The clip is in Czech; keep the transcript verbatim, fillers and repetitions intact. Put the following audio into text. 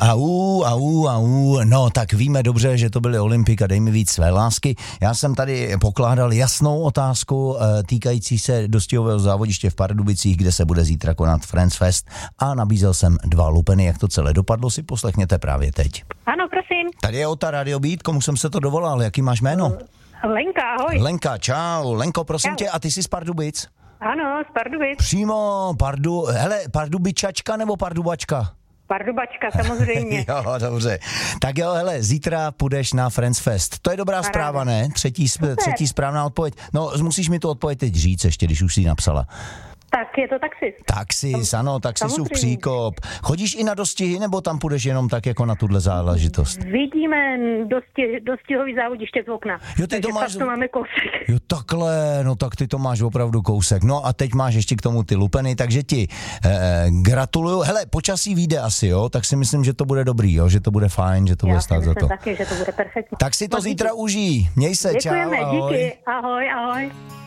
Au, au, au. No, tak víme dobře, že to byly Olympika, dej mi víc své lásky. Já jsem tady pokládal jasnou otázku týkající se dostihového závodiště v Pardubicích, kde se bude zítra konat Friends Fest a nabízel jsem dva lupeny. Jak to celé dopadlo, si poslechněte právě teď. Ano, prosím. Tady je Ota Radio Beat, komu jsem se to dovolal, jaký máš jméno? Lenka, ahoj. Lenka, čau. Lenko, prosím Čau. tě, a ty jsi z Pardubic? Ano, z Pardubic. Přímo Pardu, hele, Pardubičačka nebo Pardubačka? Pardubačka, samozřejmě. Jo, dobře. Tak jo, hele, zítra půjdeš na Friends Fest. To je dobrá Paráda. zpráva, ne? Třetí, třetí správná odpověď. No, musíš mi tu odpověď teď říct ještě, když už jsi ji napsala. Tak je to taxis. Taxis, ano, taxisův Samozřejmě. příkop. Chodíš i na dostihy, nebo tam půjdeš jenom tak jako na tuhle záležitost? Vidíme dosti, dostihový závodiště z okna. Jo, ty to Takže máš- fakt to máme kousek. Jo, takhle, no tak ty to máš opravdu kousek. No a teď máš ještě k tomu ty lupeny, takže ti eh, gratuluju. Hele, počasí vyjde asi, jo, tak si myslím, že to bude dobrý, jo, že to bude fajn, že to Já bude si stát za myslím to. taky, že to bude perfektní. Tak si to Moc zítra díky. užij. Měj se, Děkujeme, čau, ahoj. díky. Ahoj, ahoj.